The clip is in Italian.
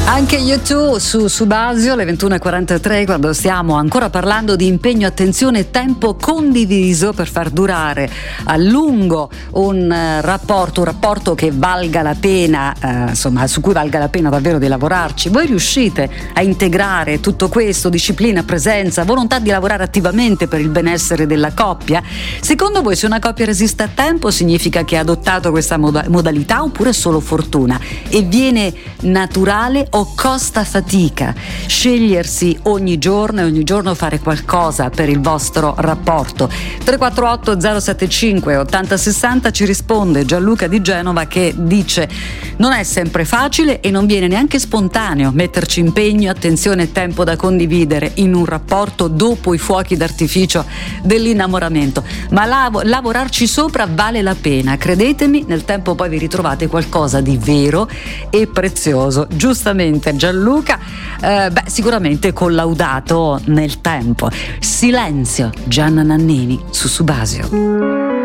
Anche U2 su Subasio, le 21:43, quando stiamo ancora parlando di impegno, attenzione e tempo condiviso per far durare a lungo un rapporto che valga la pena, insomma, su cui valga la pena davvero di lavorarci. Voi riuscite a integrare tutto questo, disciplina, presenza, volontà di lavorare attivamente per il benessere della coppia? Secondo voi, se una coppia resiste a tempo, significa che ha adottato questa modalità oppure è solo fortuna? E viene naturale o costa fatica scegliersi ogni giorno e ogni giorno fare qualcosa per il vostro rapporto? 348 075 8060 ci risponde Gianluca di Genova, che dice: non è sempre facile e non viene neanche spontaneo metterci impegno, attenzione e tempo da condividere in un rapporto dopo i fuochi d'artificio dell'innamoramento, ma lavorarci sopra vale la pena, credetemi, nel tempo poi vi ritrovate qualcosa di vero e prezioso. Giustamente Gianluca, sicuramente collaudato nel tempo. Silenzio, Gianna Nannini su Subasio.